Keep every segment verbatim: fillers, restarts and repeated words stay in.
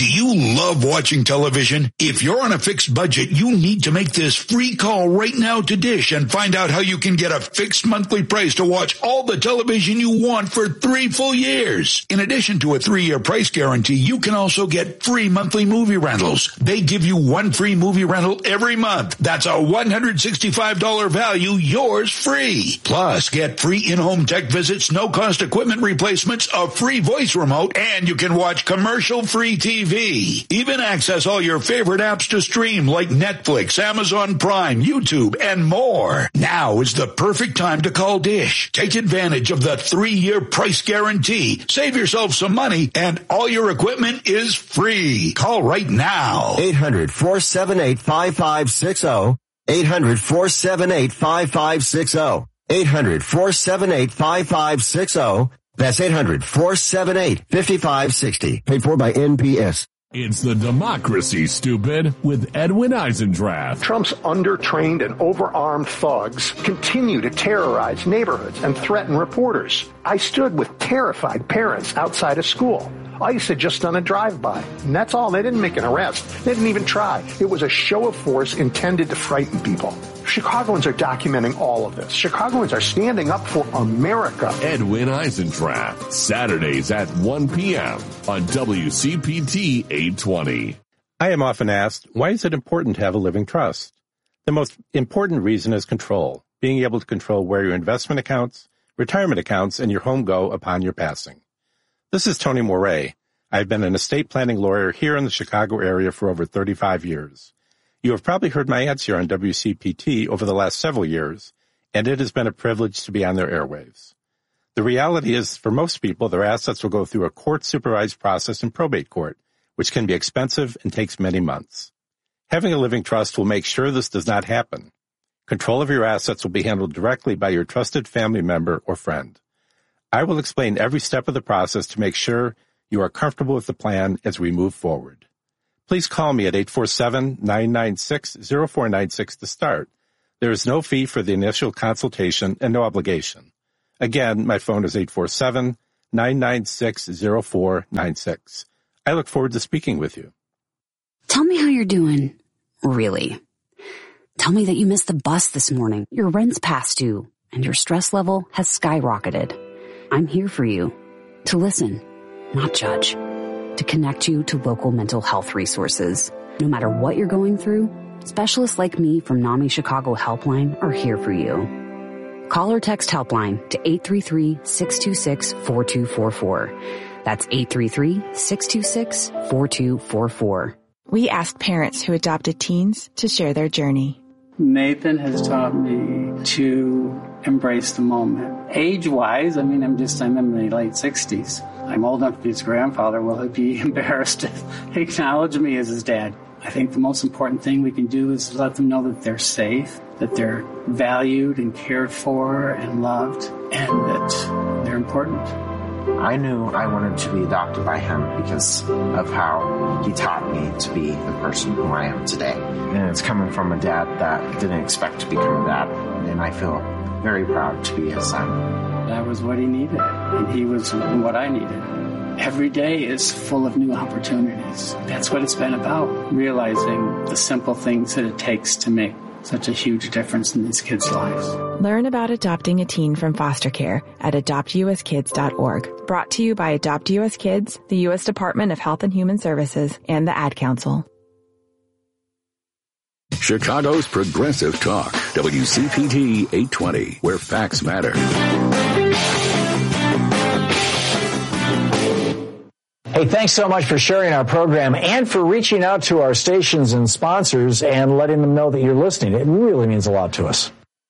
Do you love watching television? If you're on a fixed budget, you need to make this free call right now to Dish and find out how you can get a fixed monthly price to watch all the television you want for three full years. In addition to a three-year price guarantee, you can also get free monthly movie rentals. They give you one free movie rental every month. That's a one hundred sixty-five dollars value, yours free. Plus, get free in-home tech visits, no-cost equipment replacements, a free voice remote, and you can watch commercial-free T V. Even access all your favorite apps to stream like Netflix, Amazon Prime, YouTube, and more. Now is the perfect time to call Dish. Take advantage of the three-year price guarantee. Save yourself some money, and all your equipment is free. Call right now. eight hundred, four seven eight, five five six zero. eight hundred, four seven eight, five five six zero. eight hundred, four seven eight, five five six zero. That's eight hundred, four seven eight, five five six zero. Paid for by N P S. It's the Democracy, stupid, with Edwin Eisendrath. Trump's undertrained and overarmed thugs continue to terrorize neighborhoods and threaten reporters. I stood with terrified parents outside of school. ICE had just done a drive-by, and that's all. They didn't make an arrest. They didn't even try. It was a show of force intended to frighten people. Chicagoans are documenting all of this. Chicagoans are standing up for America. Edwin Eisendrath, Saturdays at one p.m. on W C P T eight twenty. I am often asked, why is it important to have a living trust? The most important reason is control, being able to control where your investment accounts, retirement accounts, and your home go upon your passing. This is Tony Moret. I've been an estate planning lawyer here in the Chicago area for over thirty-five years. You have probably heard my ads here on W C P T over the last several years, and it has been a privilege to be on their airwaves. The reality is, for most people, their assets will go through a court-supervised process in probate court, which can be expensive and takes many months. Having a living trust will make sure this does not happen. Control of your assets will be handled directly by your trusted family member or friend. I will explain every step of the process to make sure you are comfortable with the plan as we move forward. Please call me at eight four seven, nine nine six, zero four nine six to start. There is no fee for the initial consultation and no obligation. Again, my phone is eight four seven, nine nine six, zero four nine six. I look forward to speaking with you. Tell me how you're doing. Really. Tell me that you missed the bus this morning, your rent's past due, and your stress level has skyrocketed. I'm here for you. To listen, not judge. To connect you to local mental health resources. No matter what you're going through, specialists like me from NAMI Chicago Helpline are here for you. Call or text Helpline to eight three three, six two six, four two four four. That's eight three three, six two six, four two four four. We asked parents who adopted teens to share their journey. Nathan has taught me to embrace the moment. Age-wise, I mean, I'm just, I'm in my late sixties. I'm old enough to be his grandfather. Will he be embarrassed to acknowledge me as his dad? I think the most important thing we can do is let them know that they're safe, that they're valued and cared for and loved, and that they're important. I knew I wanted to be adopted by him because of how he taught me to be the person who I am today. And it's coming from a dad that didn't expect to become a dad, and I feel very proud to be his son. That was what he needed, and he was what I needed. Every day is full of new opportunities. That's what it's been about, realizing the simple things that it takes to make such a huge difference in these kids' lives. Learn about adopting a teen from foster care at adopt u s kids dot org. Brought to you by Adopt U S Kids, the U S Department of Health and Human Services, and the Ad Council. Chicago's Progressive Talk, W C P T eight twenty, where facts matter. Hey, thanks so much for sharing our program and for reaching out to our stations and sponsors and letting them know that you're listening. It really means a lot to us.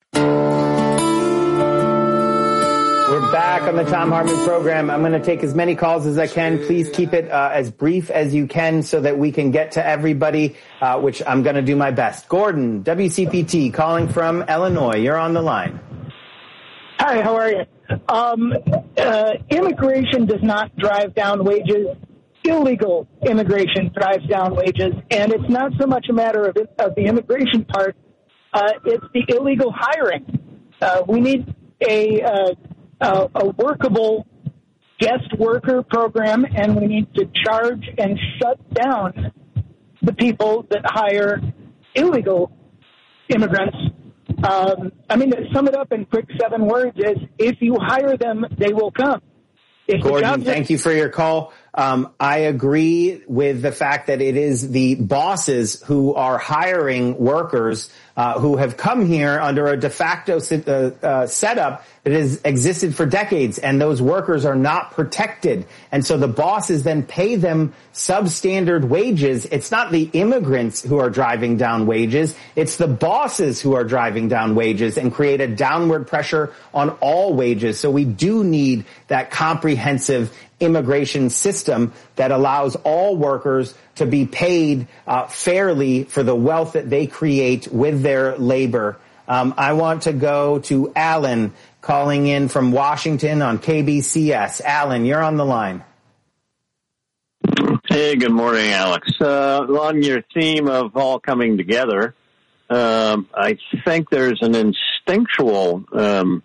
We're back on the Thom Hartmann program. I'm going to take as many calls as I can. Please keep it uh, as brief as you can so that we can get to everybody, uh, which I'm going to do my best. Gordon, W C P T, calling from Illinois. You're on the line. Hi, how are you? Um, uh, immigration does not drive down wages. Illegal immigration drives down wages. And it's not so much a matter of, of the immigration part. Uh, it's the illegal hiring. Uh, we need a, uh, a, a workable guest worker program, and we need to charge and shut down the people that hire illegal immigrants. Um, I mean, to sum it up in quick seven words is, if you hire them, they will come. If Gordon, thank you for your call. Um, I agree with the fact that it is the bosses who are hiring workers uh, who have come here under a de facto uh, uh, setup that has existed for decades, and those workers are not protected. And so the bosses then pay them substandard wages. It's not the immigrants who are driving down wages. It's the bosses who are driving down wages and create a downward pressure on all wages. So we do need that comprehensive immigration system that allows all workers to be paid uh, fairly for the wealth that they create with their labor. Um, I want to go to Alan calling in from Washington on K B C S. Alan, you're on the line. Hey, good morning, Alex. Uh, on your theme of all coming together, um, I think there's an instinctual um,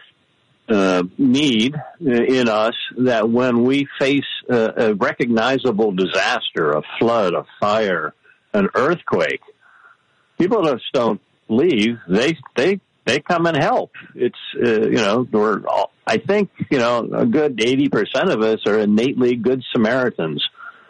uh, need in us that when we face a, a recognizable disaster, a flood, a fire, an earthquake, people just don't leave. They they they come and help. It's uh, you know we're all, I think you know a good eighty percent of us are innately good Samaritans.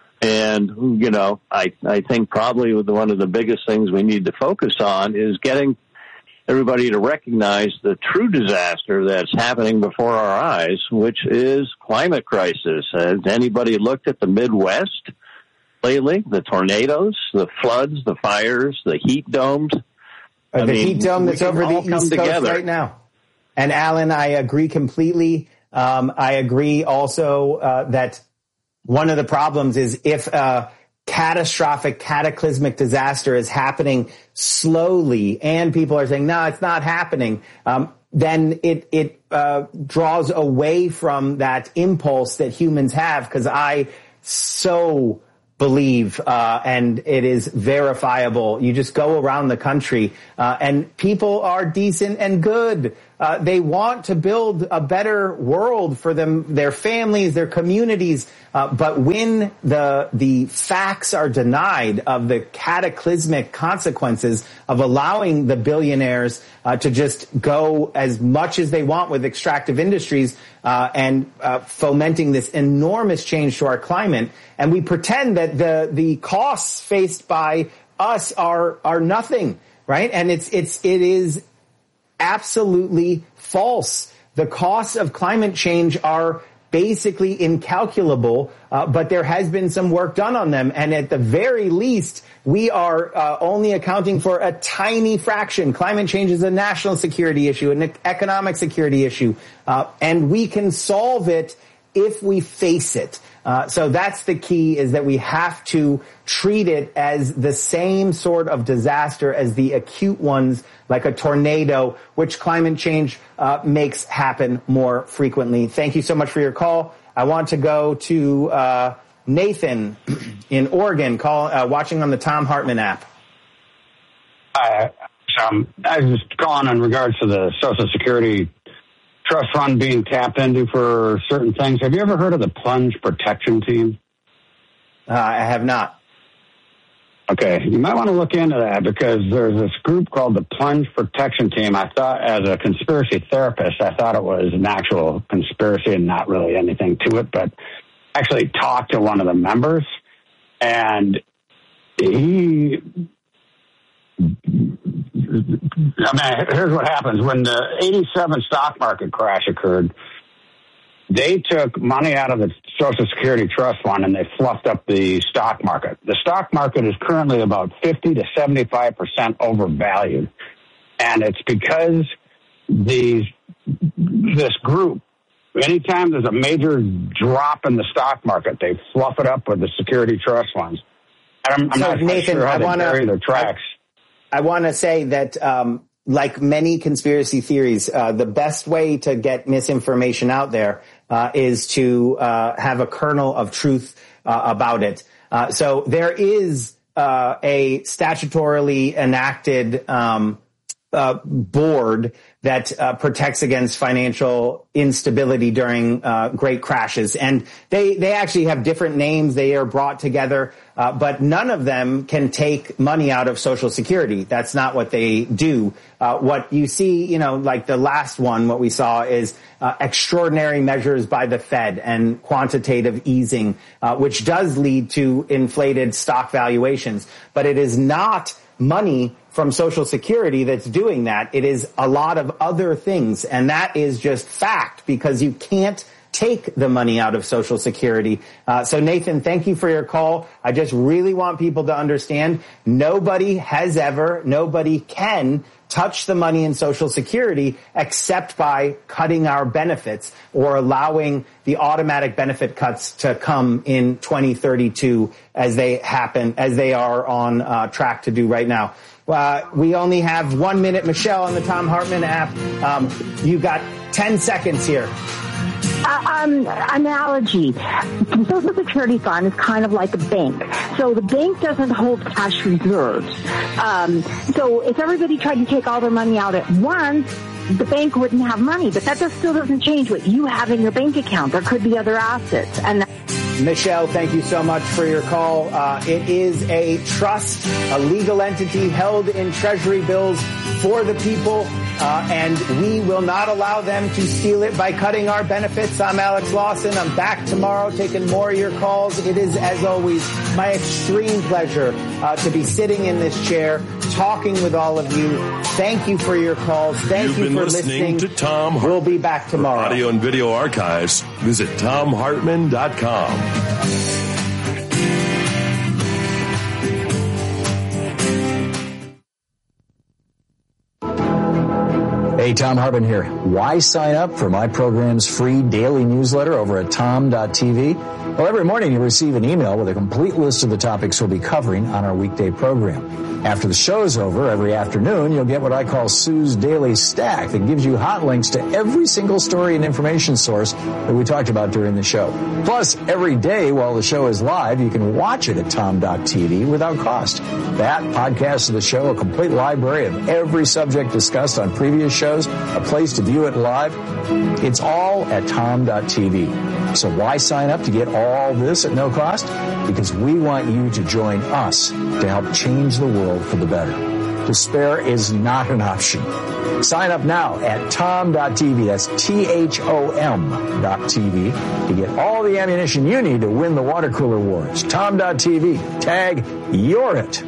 And, you know, I, I think probably one of the biggest things we need to focus on is getting everybody to recognize the true disaster that's happening before our eyes, which is climate crisis. Has anybody looked at the Midwest lately? The tornadoes, the floods, the fires, the heat domes? Uh, I the mean, heat dome that's over the East Coast together. right now. And, Alan, I agree completely. Um, I agree also uh, that one of the problems is if a catastrophic, cataclysmic disaster is happening slowly and people are saying, no, it's not happening, um, then it, it uh, draws away from that impulse that humans have, because I so believe, uh, and it is verifiable. You just go around the country, uh, and people are decent and good. Uh, they want to build a better world for them, their families, their communities. Uh, but when the, the facts are denied of the cataclysmic consequences of allowing the billionaires, uh, to just go as much as they want with extractive industries, uh, and, uh, fomenting this enormous change to our climate, and we pretend that the, the costs faced by us are, are nothing, right? And it's, it's, it is absolutely false. The costs of climate change are basically incalculable, uh, but there has been some work done on them. And at the very least, we are uh, only accounting for a tiny fraction. Climate change is a national security issue, an economic security issue, uh, and we can solve it if we face it. Uh, so that's the key, is that we have to treat it as the same sort of disaster as the acute ones, like a tornado, which climate change uh, makes happen more frequently. Thank you so much for your call. I want to go to uh, Nathan in Oregon, call, uh, watching on the Tom Hartman app. Hi, um, I was just calling in regards to the Social Security trust fund being tapped into for certain things. Have you ever heard of the Plunge Protection Team? Uh, I have not. Okay, you might want to look into that, because there's this group called the Plunge Protection Team. I thought, as a conspiracy therapist, I thought it was an actual conspiracy and not really anything to it, but actually talked to one of the members, and he... I mean, here's what happens. When the eighty-seven stock market crash occurred, they took money out of the Social Security Trust Fund and they fluffed up the stock market. The stock market is currently about fifty to seventy-five percent overvalued. And it's because these this group, anytime there's a major drop in the stock market, they fluff it up with the security trust funds. I'm, I'm so, not Nathan, sure how I they wanna, bury their tracks. I, I want to say that, um, like many conspiracy theories, uh, the best way to get misinformation out there uh, is to uh, have a kernel of truth uh, about it. Uh, so there is uh, a statutorily enacted um, uh, board that uh, protects against financial instability during uh, great crashes. And they, they actually have different names. They are brought together, uh, but none of them can take money out of Social Security. That's not what they do. Uh, what you see, you know, like the last one, what we saw is uh, extraordinary measures by the Fed and quantitative easing, uh, which does lead to inflated stock valuations. But it is not money from Social Security that's doing that. It is a lot of other things, and that is just fact, because you can't take the money out of Social Security. Uh, so, Nathan, thank you for your call. I just really want people to understand nobody has ever, nobody can touch the money in Social Security except by cutting our benefits or allowing the automatic benefit cuts to come in twenty thirty-two as they happen, as they are on uh, track to do right now. Uh, we only have one minute. Michelle on the Thom Hartmann app. Um, you got ten seconds here. Uh, um, analogy. The Social Security Fund is kind of like a bank. So the bank doesn't hold cash reserves. Um, so if everybody tried to take all their money out at once, the bank wouldn't have money. But that just still doesn't change what you have in your bank account. There could be other assets. And Michelle, thank you so much for your call. Uh, it is a trust, a legal entity held in Treasury bills for the people, uh, and we will not allow them to steal it by cutting our benefits. I'm Alex Lawson. I'm back tomorrow taking more of your calls. It is, as always, my extreme pleasure uh, to be sitting in this chair talking with all of you. Thank you for your calls. Thank You've you been for listening listening to Thom Hartmann. We'll be back tomorrow. For audio and video archives, visit thom hartmann dot com. Hey, Thom Hartmann here. Why sign up for my program's free daily newsletter over at tom dot t v? Well, every morning you receive an email with a complete list of the topics we'll be covering on our weekday program. After the show's over, every afternoon, you'll get what I call Sue's Daily Stack that gives you hot links to every single story and information source that we talked about during the show. Plus, every day while the show is live, you can watch it at tom dot t v without cost. That, podcast of the show, a complete library of every subject discussed on previous shows, a place to view it live. It's all at tom dot t v. So why sign up to get all this at no cost? Because we want you to join us to help change the world for the better. Despair is not an option. Sign up now at tom dot t v. That's T H O M dot T V to get all the ammunition you need to win the water cooler wars. tom dot t v. Tag, you're it.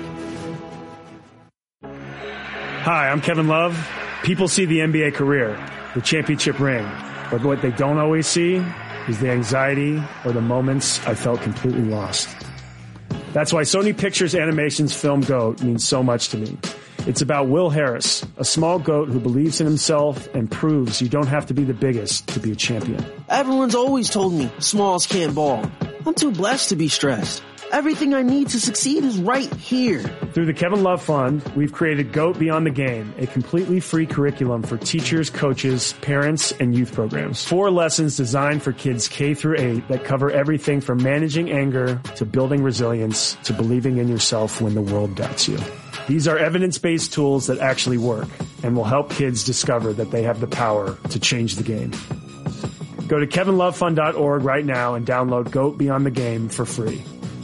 Hi, I'm Kevin Love. People see the N B A career, the championship ring, but what they don't always see is the anxiety or the moments I felt completely lost. That's why Sony Pictures Animation's film GOAT means so much to me. It's about Will Harris, a small goat who believes in himself and proves you don't have to be the biggest to be a champion. Everyone's always told me smalls can't ball. I'm too blessed to be stressed. Everything I need to succeed is right here. Through the Kevin Love Fund, we've created GOAT Beyond the Game, a completely free curriculum for teachers, coaches, parents, and youth programs. Four lessons designed for kids K through eight that cover everything from managing anger to building resilience to believing in yourself when the world doubts you. These are evidence-based tools that actually work and will help kids discover that they have the power to change the game. Go to kevin love fund dot org right now and download GOAT Beyond the Game for free.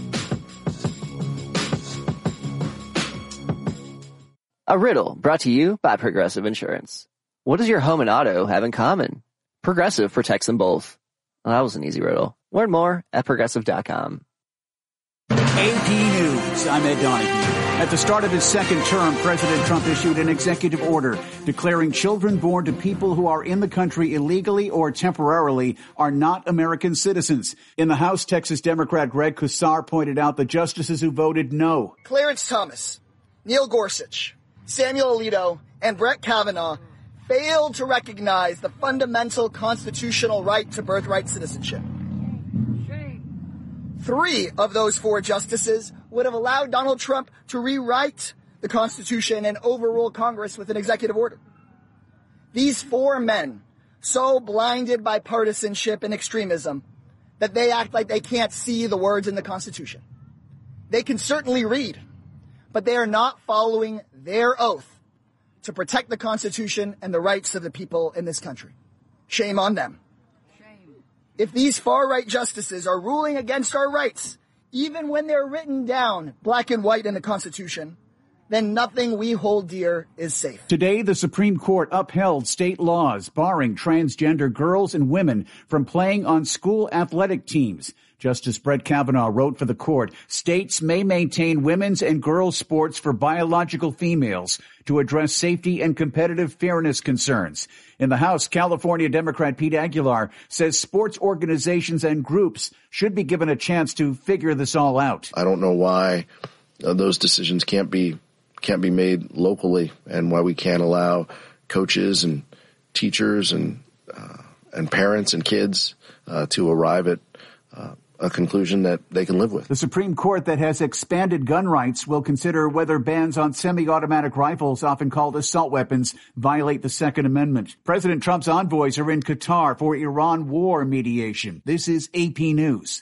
A riddle brought to you by Progressive Insurance. What does your home and auto have in common? Progressive protects them both. Well, that was an easy riddle. Learn more at progressive dot com. A P News. I'm Ed Donahue. At the start of his second term, President Trump issued an executive order declaring children born to people who are in the country illegally or temporarily are not American citizens. In the House, Texas Democrat Greg Kussar pointed out the justices who voted no. Clarence Thomas, Neil Gorsuch, Samuel Alito, and Brett Kavanaugh failed to recognize the fundamental constitutional right to birthright citizenship. Three of those four justices would have allowed Donald Trump to rewrite the Constitution and overrule Congress with an executive order. These four men, so blinded by partisanship and extremism, that they act like they can't see the words in the Constitution. They can certainly read, but they are not following their oath to protect the Constitution and the rights of the people in this country. Shame on them. If these far-right justices are ruling against our rights, even when they're written down black and white in the Constitution, then nothing we hold dear is safe. Today, the Supreme Court upheld state laws barring transgender girls and women from playing on school athletic teams. Justice Brett Kavanaugh wrote for the court, states may maintain women's and girls' sports for biological females to address safety and competitive fairness concerns. In the House, California Democrat Pete Aguilar says sports organizations and groups should be given a chance to figure this all out. I don't know why uh, those decisions can't be can't be made locally, and why we can't allow coaches and teachers and uh, and parents and kids uh, to arrive at uh, a conclusion that they can live with. The Supreme Court that has expanded gun rights will consider whether bans on semi-automatic rifles, often called assault weapons, violate the Second Amendment. President Trump's envoys are in Qatar for Iran war mediation. This is A P News.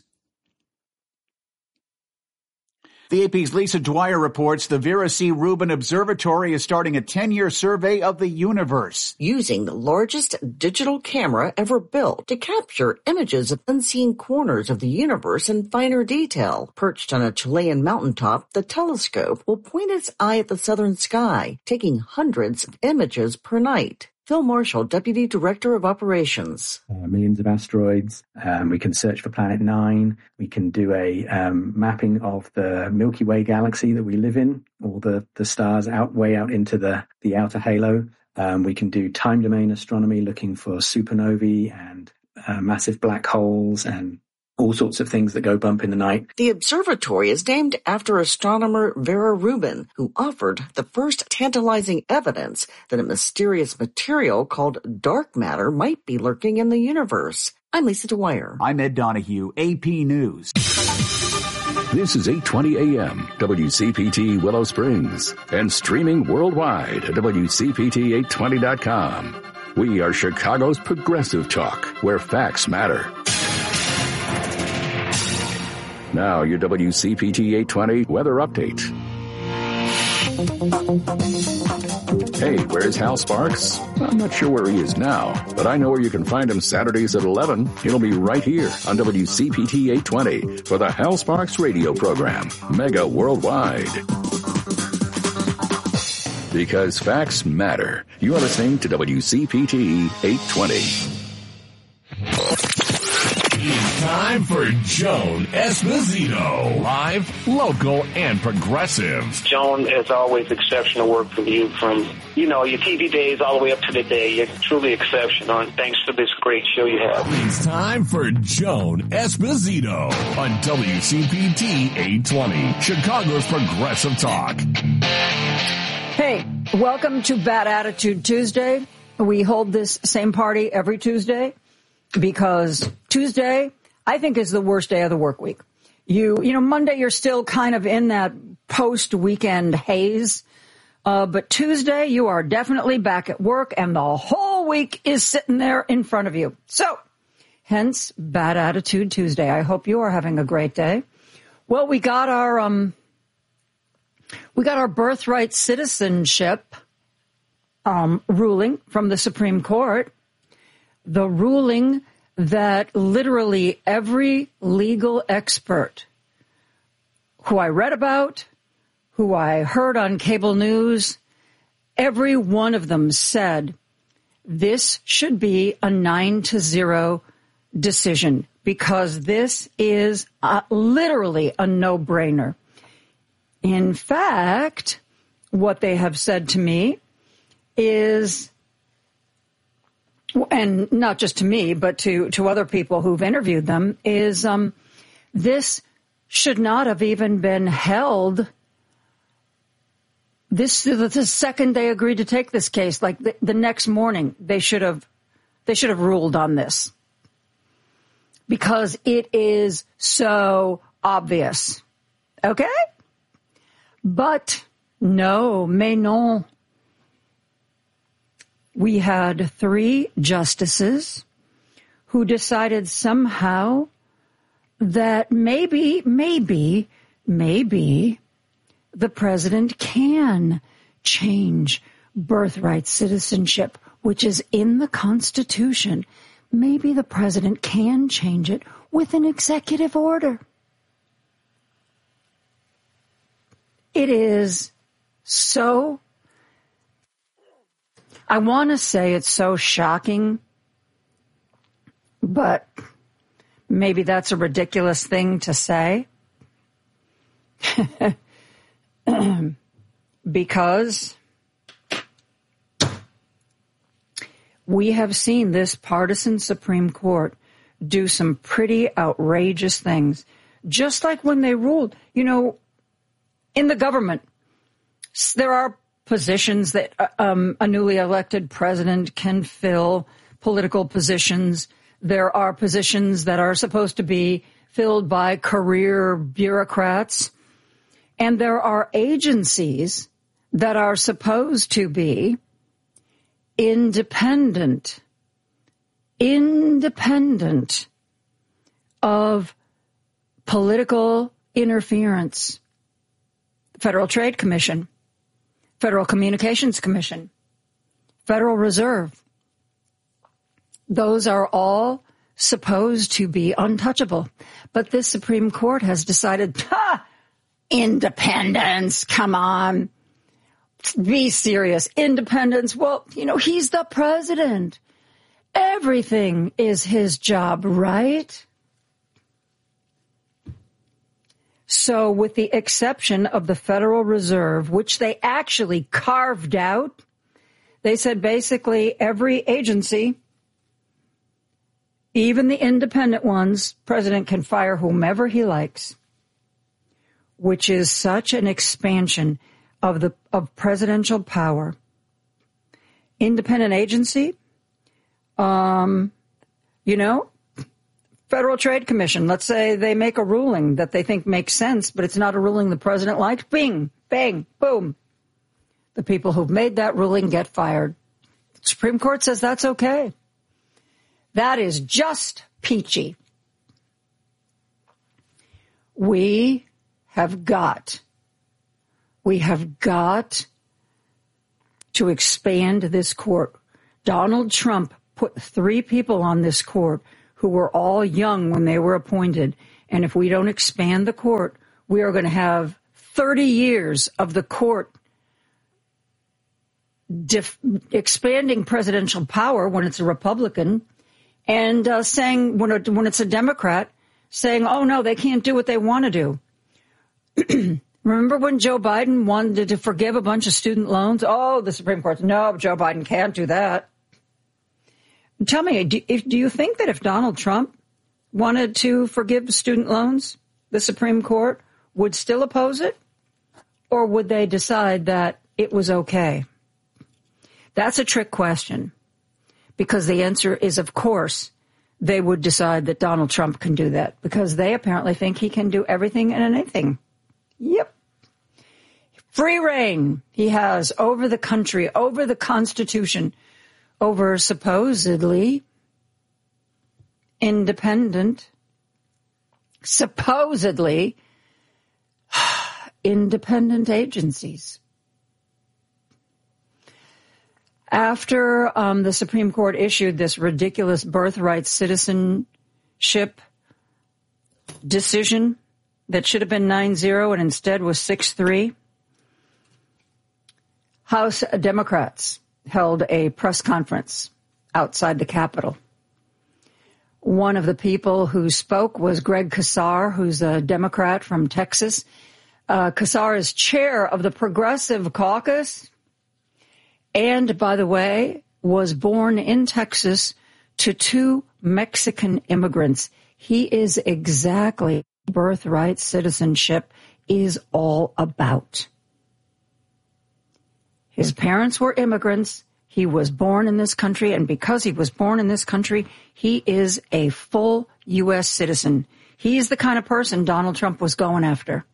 The A P's Lisa Dwyer reports the Vera C. Rubin Observatory is starting a ten-year survey of the universe. Using the largest digital camera ever built to capture images of unseen corners of the universe in finer detail. Perched on a Chilean mountaintop, the telescope will point its eye at the southern sky, taking hundreds of images per night. Phil Marshall, Deputy Director of Operations. Uh, millions of asteroids. Um, we can search for Planet Nine. We can do a um, mapping of the Milky Way galaxy that we live in, all the, the stars out way out into the, the outer halo. Um, we can do time domain astronomy, looking for supernovae and uh, massive black holes and all sorts of things that go bump in the night. The observatory is named after astronomer Vera Rubin, who offered the first tantalizing evidence that a mysterious material called dark matter might be lurking in the universe. I'm Lisa Dwyer. I'm Ed Donahue, A P News. This is eight twenty A M, W C P T Willow Springs, and streaming worldwide at W C P T eight twenty dot com. We are Chicago's progressive talk, where facts matter. Now, your W C P T eight twenty weather update. Hey, where's Hal Sparks? I'm not sure where he is now, but I know where you can find him Saturdays at eleven. He'll be right here on W C P T eight twenty for the Hal Sparks radio program, Mega Worldwide. Because facts matter. You are listening to W C P T eight twenty. It's time for Joan Esposito. Live, local, and progressive. Joan, as always, exceptional work from you from, you know, your T V days all the way up to today. You're truly exceptional, and thanks for this great show you have. It's time for Joan Esposito on W C P T eight twenty, Chicago's progressive talk. Hey, welcome to Bad Attitude Tuesday. We hold this same party every Tuesday, because Tuesday, I think, is the worst day of the work week. You, you know, Monday, you're still kind of in that post-weekend haze. Uh, but Tuesday, you are definitely back at work, and the whole week is sitting there in front of you. So, hence, Bad Attitude Tuesday. I hope you are having a great day. Well, we got our, um, we got our birthright citizenship, um, ruling from the Supreme Court. The ruling that literally every legal expert who I read about, who I heard on cable news, every one of them said this should be a nine to zero decision, because this is uh, literally a no-brainer. In fact, what they have said to me is, and not just to me, but to, to other people who've interviewed them, is um, this should not have even been held. This the second they agreed to take this case, like the, the next morning, they should have they should have ruled on this, because it is so obvious. Okay, but no, mais non. We had three justices who decided somehow that maybe, maybe, maybe the president can change birthright citizenship, which is in the Constitution. Maybe the president can change it with an executive order. It is so, I want to say it's so shocking, but maybe that's a ridiculous thing to say. Because we have seen this partisan Supreme Court do some pretty outrageous things. Just like when they ruled, you know, in the government, there are positions that um, a newly elected president can fill, political positions. There are positions that are supposed to be filled by career bureaucrats. And there are agencies that are supposed to be independent, independent of political interference. Federal Trade Commission, Federal Communications Commission, Federal Reserve. Those are all supposed to be untouchable. But this Supreme Court has decided, ha, independence, come on, be serious. Independence, well, you know, he's the president. Everything is his job, right? So with the exception of the Federal Reserve, which they actually carved out, they said basically every agency, even the independent ones, president can fire whomever he likes, which is such an expansion of the of presidential power. Independent agency, um, you know, Federal Trade Commission, let's say they make a ruling that they think makes sense, but it's not a ruling the president likes. Bing, bang, boom. The people who've made that ruling get fired. The Supreme Court says that's okay. That is just peachy. We have got, we have got to expand this court. Donald Trump put three people on this court who were all young when they were appointed. And if we don't expand the court, we are going to have thirty years of the court dif- expanding presidential power when it's a Republican and uh, saying, when, a, when it's a Democrat, saying, oh, no, they can't do what they want to do. Remember when Joe Biden wanted to forgive a bunch of student loans? Oh, the Supreme Court, no, Joe Biden can't do that. Tell me, do, if, do you think that if Donald Trump wanted to forgive student loans, the Supreme Court would still oppose it? Or would they decide that it was okay? That's a trick question, because the answer is, of course, they would decide that Donald Trump can do that, because they apparently think he can do everything and anything. Yep. Free reign he has over the country, over the Constitution, over supposedly independent, supposedly independent agencies. After um, the Supreme Court issued this ridiculous birthright citizenship decision that should have been nine zero and instead was six three, House Democrats held a press conference outside the Capitol. One of the people who spoke was Greg Casar, who's a Democrat from Texas. Uh, Casar is chair of the Progressive Caucus and, by the way, was born in Texas to two Mexican immigrants. He is exactly what birthright citizenship is all about. His parents were immigrants. He was born in this country, and because he was born in this country, he is a full U S citizen. He's the kind of person Donald Trump was going after.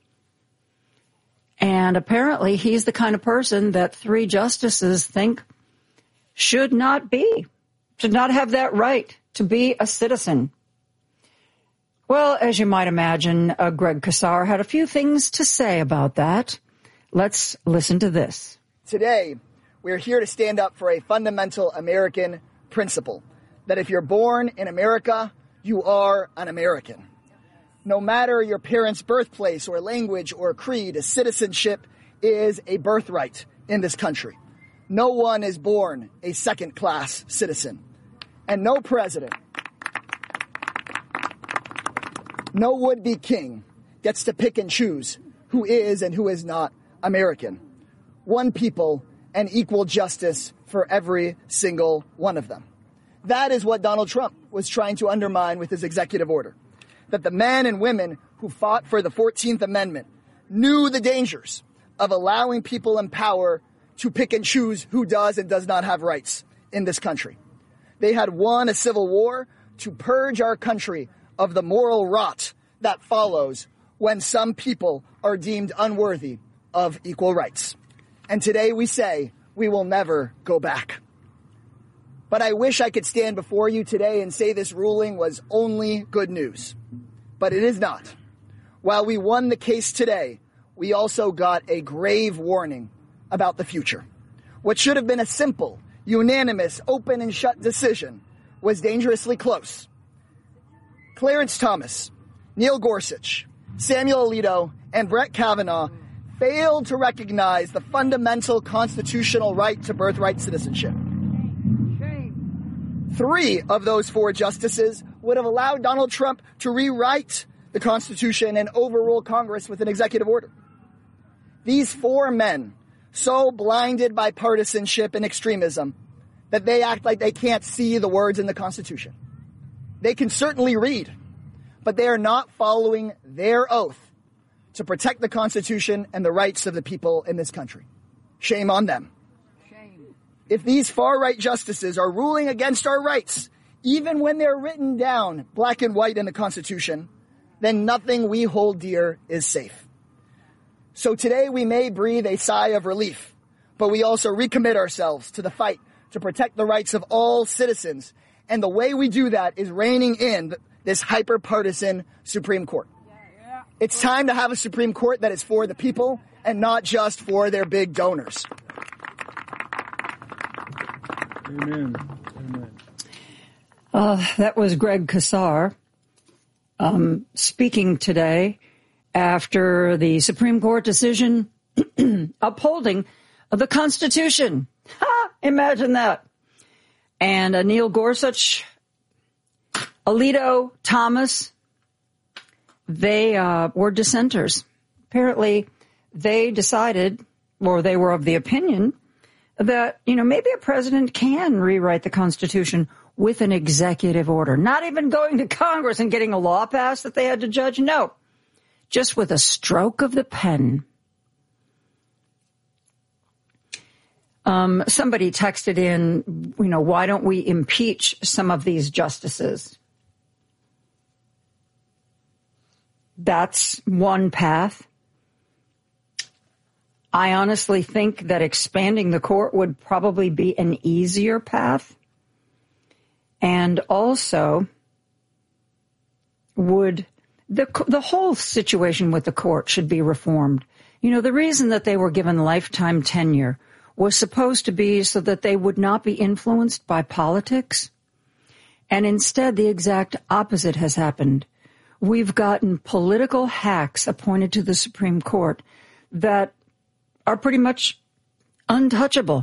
And apparently he's the kind of person that three justices think should not be, should not have that right to be a citizen. Well, as you might imagine, uh, Greg Casar had a few things to say about that. Let's listen to this. Today, we are here to stand up for a fundamental American principle that if you're born in America, you are an American. No matter your parents' birthplace or language or creed, citizenship is a birthright in this country. No one is born a second-class citizen. And no president, no would-be king gets to pick and choose who is and who is not American. One people and equal justice for every single one of them. That is what Donald Trump was trying to undermine with his executive order. That the men and women who fought for the fourteenth Amendment knew the dangers of allowing people in power to pick and choose who does and does not have rights in this country. They had won a civil war to purge our country of the moral rot that follows when some people are deemed unworthy of equal rights. And today we say we will never go back. But I wish I could stand before you today and say this ruling was only good news. But it is not. While we won the case today, we also got a grave warning about the future. What should have been a simple, unanimous, open and shut decision was dangerously close. Clarence Thomas, Neil Gorsuch, Samuel Alito, and Brett Kavanaugh failed to recognize the fundamental constitutional right to birthright citizenship. Three of those four justices would have allowed Donald Trump to rewrite the Constitution and overrule Congress with an executive order. These four men, so blinded by partisanship and extremism, that they act like they can't see the words in the Constitution. They can certainly read, but they are not following their oath to protect the Constitution and the rights of the people in this country. Shame on them. Shame. If these far-right justices are ruling against our rights, even when they're written down black and white in the Constitution, then nothing we hold dear is safe. So today we may breathe a sigh of relief, but we also recommit ourselves to the fight to protect the rights of all citizens. And the way we do that is reining in this hyper-partisan Supreme Court. It's time to have a Supreme Court that is for the people and not just for their big donors. Amen. Amen. Uh, that was Greg Casar um, speaking today after the Supreme Court decision upholding the Constitution. Ha! Imagine that. And uh, Neil Gorsuch, Alito, Thomas, they uh, were dissenters. Apparently, they decided, or they were of the opinion, that, you know, maybe a president can rewrite the Constitution with an executive order. Not even going to Congress and getting a law passed that they had to judge. No, just with a stroke of the pen. Um, somebody texted in, you know, why don't we impeach some of these justices? That's one path. I honestly think that expanding the court would probably be an easier path. And also would the the whole situation with the court should be reformed. You know, the reason that they were given lifetime tenure was supposed to be so that they would not be influenced by politics. And instead, the exact opposite has happened. We've gotten political hacks appointed to the Supreme Court that are pretty much untouchable.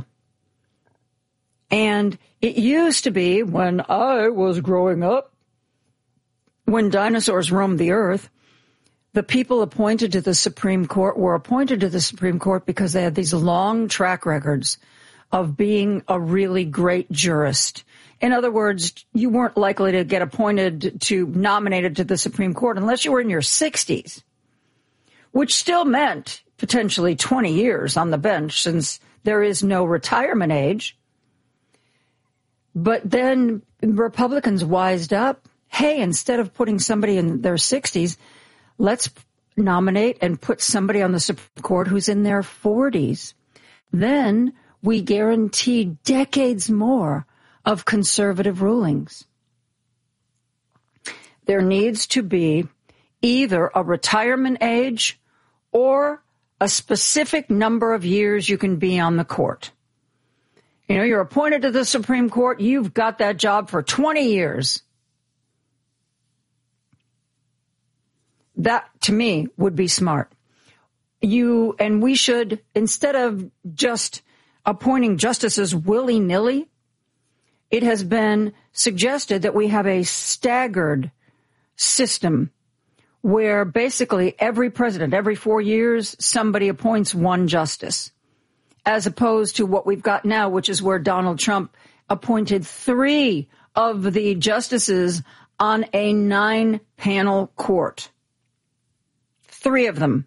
And it used to be, when I was growing up, when dinosaurs roamed the earth, the people appointed to the Supreme Court were appointed to the Supreme Court because they had these long track records of being a really great jurist. In other words, you weren't likely to get appointed to, nominated to the Supreme Court unless you were in your sixties, which still meant potentially twenty years on the bench since there is no retirement age. But then Republicans wised up, hey, instead of putting somebody in their sixties, let's nominate and put somebody on the Supreme Court who's in their forties. Then we guarantee decades more of conservative rulings. There needs to be either a retirement age or a specific number of years you can be on the court. You know, you're appointed to the Supreme Court. You've got that job for twenty years. That, to me, would be smart. You and we should, instead of just appointing justices willy-nilly, it has been suggested that we have a staggered system where basically every president, every four years, somebody appoints one justice, as opposed to what we've got now, which is where Donald Trump appointed three of the justices on a nine-panel court. Three of them.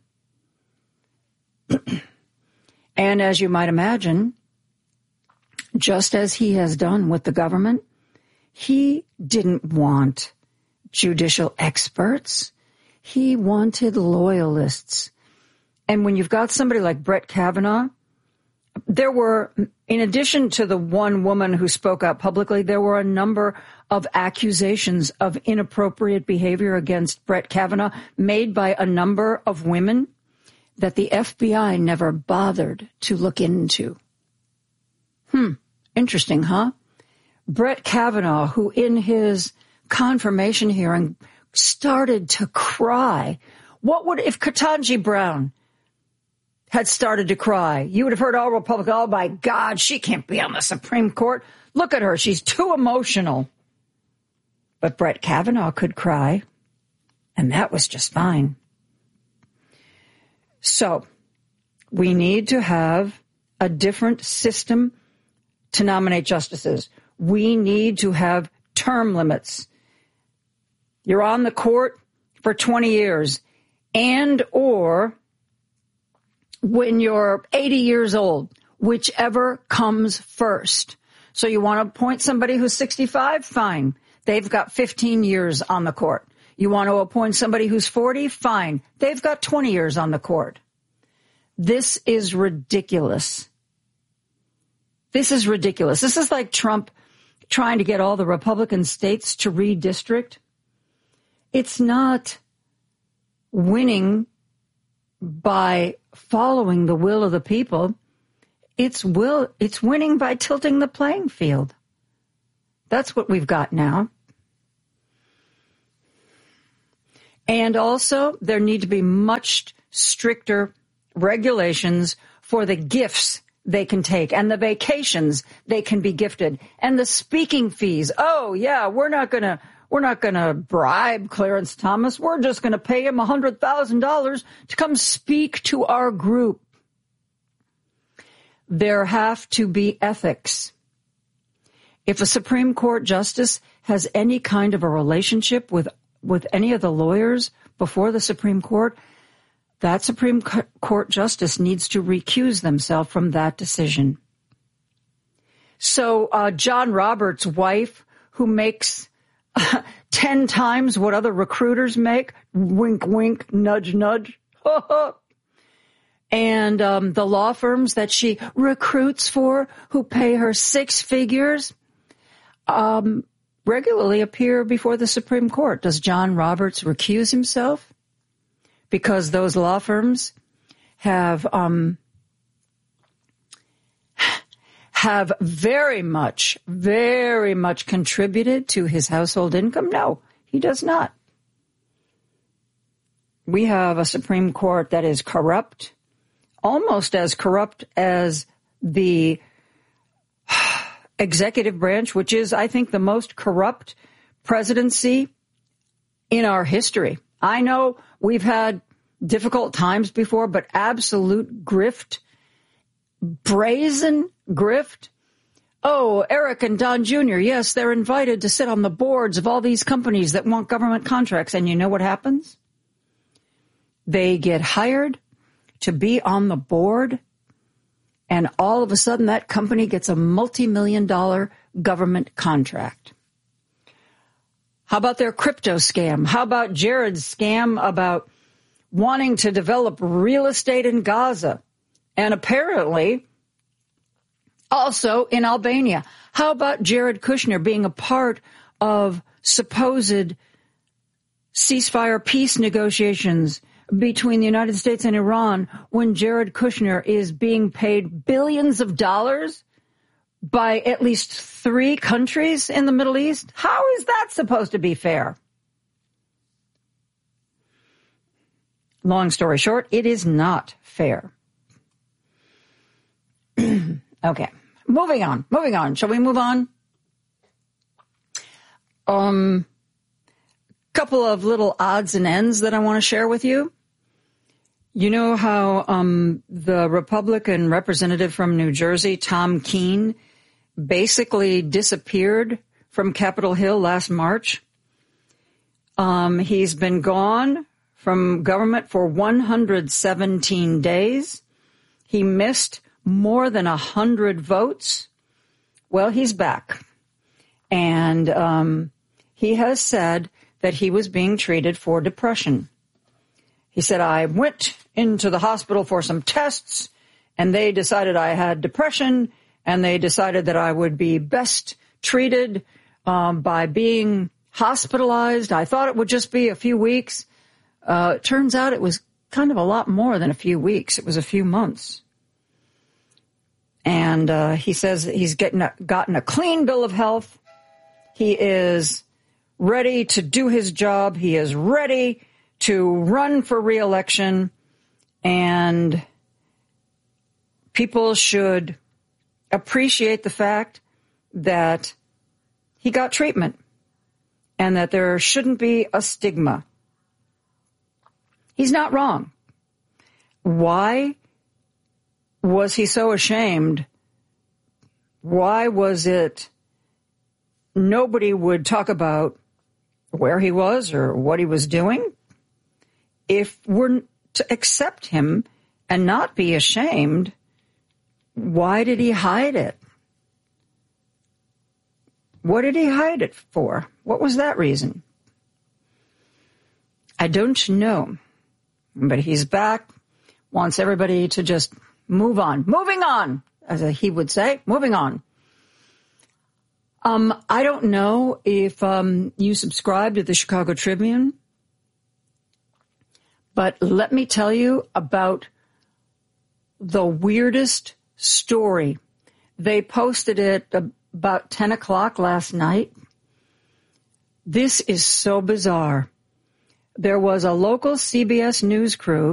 And as you might imagine, just as he has done with the government, he didn't want judicial experts. He wanted loyalists. And when you've got somebody like Brett Kavanaugh, there were, in addition to the one woman who spoke out publicly, there were a number of accusations of inappropriate behavior against Brett Kavanaugh made by a number of women that the F B I never bothered to look into. Hmm. Interesting, huh? Brett Kavanaugh, who in his confirmation hearing started to cry. What would, if Ketanji Brown had started to cry, you would have heard all Republicans, oh my God, she can't be on the Supreme Court. Look at her, she's too emotional. But Brett Kavanaugh could cry, and that was just fine. So, we need to have a different system to nominate justices. We need to have term limits. You're on the court for twenty years, and or when you're eighty years old, whichever comes first. So you want to appoint somebody who's sixty-five? Fine. They've got fifteen years on the court. You want to appoint somebody who's forty? Fine. They've got twenty years on the court. This is ridiculous. This is ridiculous. This is like Trump trying to get all the Republican states to redistrict. It's not winning by following the will of the people. It's will, it's winning by tilting the playing field. That's what we've got now. And also, there need to be much stricter regulations for the gifts they can take and the vacations they can be gifted and the speaking fees. Oh, yeah, we're not going to we're not going to bribe Clarence Thomas. We're just going to pay him one hundred thousand dollars to come speak to our group. There have to be ethics. If a Supreme Court justice has any kind of a relationship with, with any of the lawyers before the Supreme Court, that Supreme Court justice needs to recuse themselves from that decision. So uh, John Roberts' wife, who makes uh, ten times what other recruiters make, wink, wink, nudge, nudge, and um, the law firms that she recruits for, who pay her six figures, um, regularly appear before the Supreme Court. Does John Roberts recuse himself? Because those law firms have um, have very much, very much contributed to his household income? No, he does not. We have a Supreme Court that is corrupt, almost as corrupt as the executive branch, which is, I think, the most corrupt presidency in our history. I know we've had difficult times before, but absolute grift, brazen grift. Oh, Eric and Don Junior, yes, they're invited to sit on the boards of all these companies that want government contracts. And you know what happens? They get hired to be on the board, and all of a sudden that company gets a multi-million dollar government contract. How about their crypto scam? How about Jared's scam about wanting to develop real estate in Gaza and apparently also in Albania? How about Jared Kushner being a part of supposed ceasefire peace negotiations between the United States and Iran when Jared Kushner is being paid billions of dollars by at least three countries in the Middle East? How is that supposed to be fair? Long story short, it is not fair. Okay, moving on, moving on. Shall we move on? Um, couple of little odds and ends that I want to share with you. You know how um, the Republican representative from New Jersey, Tom Keene, basically disappeared from Capitol Hill last March? Um, he's been gone from government for one hundred seventeen days. He missed more than one hundred votes. Well, he's back. And um, he has said that he was being treated for depression. He said, I went into the hospital for some tests, and they decided I had depression, and they decided that I would be best treated um, by being hospitalized. I thought it would just be a few weeks. Uh, it turns out it was kind of a lot more than a few weeks. It was a few months. And uh, he says that he's getting a, gotten a clean bill of health. He is ready to do his job. He is ready to run for re-election, and people should appreciate the fact that he got treatment and that there shouldn't be a stigma. He's not wrong. Why was he so ashamed? Why was it nobody would talk about where he was or what he was doing? If we're to accept him and not be ashamed, why did he hide it? What did he hide it for? What was that reason? I don't know. But he's back, wants everybody to just move on. Moving on, as he would say, moving on. Um, I don't know if um, you subscribe to the Chicago Tribune, but let me tell you about the weirdest story. They posted it about ten o'clock last night. This is so bizarre. There was a local C B S News crew